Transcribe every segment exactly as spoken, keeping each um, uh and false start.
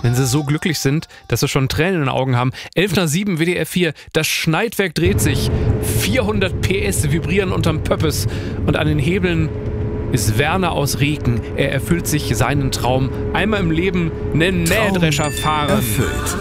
wenn sie so glücklich sind, dass sie schon Tränen in den Augen haben. elf nach sieben, W D R vier, das Schneidwerk dreht sich. vierhundert P S vibrieren unterm Pöppes. Und an den Hebeln ist Werner aus Rieken. Er erfüllt sich seinen Traum. Einmal im Leben einen Mähdrescher fahren. Erfüllt.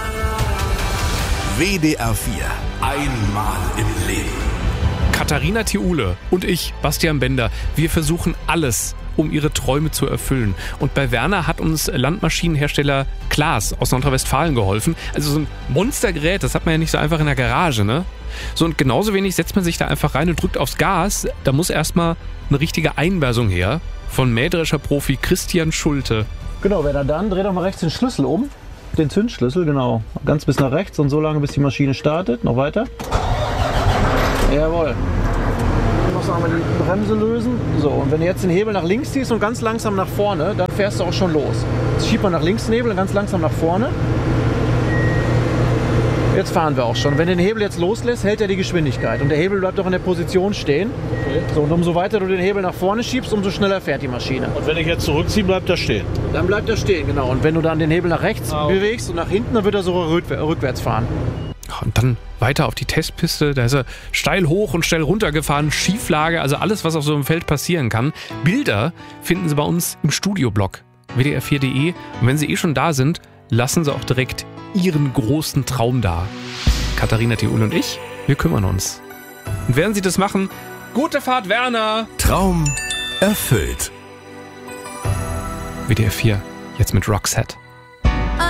W D R vier. Einmal im Leben. Katharina Thiule und ich, Bastian Bender, wir versuchen alles, um ihre Träume zu erfüllen. Und bei Werner hat uns Landmaschinenhersteller Klaas aus Nordrhein-Westfalen geholfen. Also so ein Monstergerät, das hat man ja nicht so einfach in der Garage, ne? So, und genauso wenig setzt man sich da einfach rein und drückt aufs Gas. Da muss erstmal eine richtige Einweisung her von Mähdrescher-Profi Christian Schulte. Genau, wenn er dann, dreht doch mal rechts den Schlüssel um. Den Zündschlüssel, genau. Ganz bis nach rechts und so lange, bis die Maschine startet. Noch weiter. Jawohl. Du musst noch einmal die Bremse lösen. So, und wenn du jetzt den Hebel nach links ziehst und ganz langsam nach vorne, dann fährst du auch schon los. Jetzt schiebt man nach links den Hebel und ganz langsam nach vorne. Jetzt fahren wir auch schon. Wenn du den Hebel jetzt loslässt, hält er die Geschwindigkeit. Und der Hebel bleibt auch in der Position stehen. Okay. So, und umso weiter du den Hebel nach vorne schiebst, umso schneller fährt die Maschine. Und wenn ich jetzt zurückziehe, bleibt er stehen? Dann bleibt er stehen, genau. Und wenn du dann den Hebel nach rechts ah, okay. bewegst und nach hinten, dann wird er so rückwärts fahren. Und dann weiter auf die Testpiste, da ist er steil hoch und steil runter gefahren, Schieflage, also alles, was auf so einem Feld passieren kann. Bilder finden Sie bei uns im Studioblog w d r vier punkt de und wenn Sie eh schon da sind, lassen Sie auch direkt Ihren großen Traum da. Katharina Thiule und ich, wir kümmern uns. Und während Sie das machen, gute Fahrt, Werner! Traum erfüllt. W D R vier, jetzt mit Roxette.